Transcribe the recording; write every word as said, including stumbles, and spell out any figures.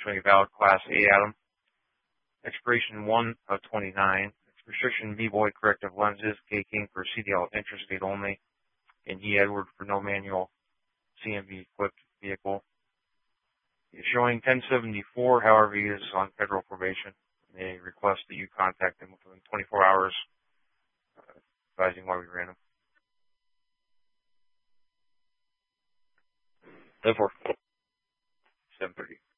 showing a valid Class A Atom. Expiration one of twenty-nine. Restriction V-Boy corrective lenses, K King for C D L interstate only, and E Edward for no manual C M V equipped vehicle. He's showing ten seventy-four, however, he is on federal probation. They request that you contact him within twenty-four hours, uh, advising why we ran him. ten four. seven thirty.